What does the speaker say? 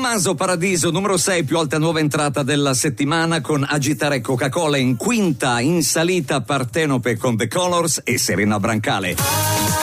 Tommaso Paradiso, numero 6, più alta nuova entrata della settimana, con Agitare Coca-Cola. In quinta in salita Partenope con The Colors e Serena Brancale.